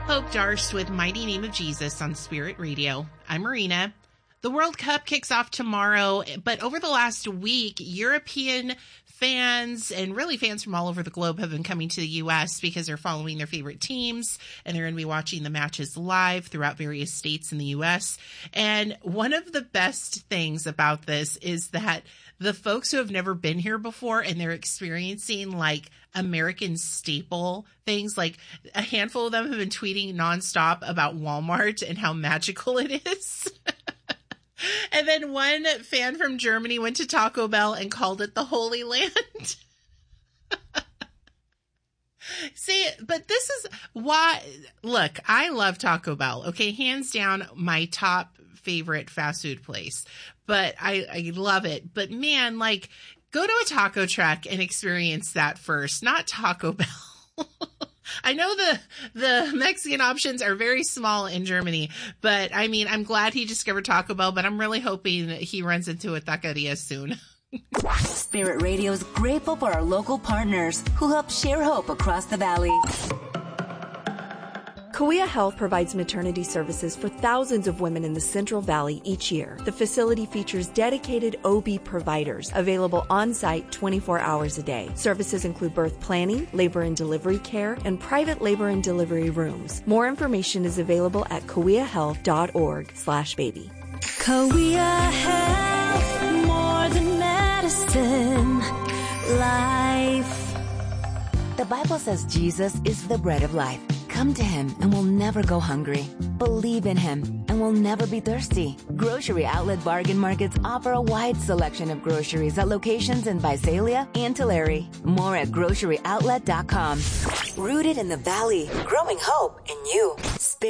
Hope Darst with Mighty Name of Jesus on Spirit Radio. I'm Marina. The World Cup kicks off tomorrow, but over the last week, European fans and really fans from all over the globe have been coming to the U.S. because they're following their favorite teams, and they're going to be watching the matches live throughout various states in the U.S. And one of the best things about this is that the folks who have never been here before and they're experiencing like American staple things, like a handful of them have been tweeting nonstop about Walmart and how magical it is. And then one fan from Germany went to Taco Bell and called it the Holy Land. See, but this is why, look, I love Taco Bell. Okay, hands down, my top favorite fast food place. But I love it. But man, like, go to a taco truck and experience that first, not Taco Bell. I know the Mexican options are very small in Germany, but I mean, I'm glad he discovered Taco Bell, but I'm really hoping that he runs into a taqueria soon. Spirit Radio is grateful for our local partners who help share hope across the valley. Kauai Health provides maternity services for thousands of women in the Central Valley each year. The facility features dedicated OB providers available on-site 24 hours a day. Services include birth planning, labor and delivery care, and private labor and delivery rooms. More information is available at kauaihealth.org/baby. Kauai Health, more than medicine, life. The Bible says Jesus is the bread of life. Come to him and we'll never go hungry. Believe in him and we'll never be thirsty. Grocery Outlet Bargain Markets offer a wide selection of groceries at locations in Visalia and Tulare. More at groceryoutlet.com. Rooted in the valley, growing hope in you.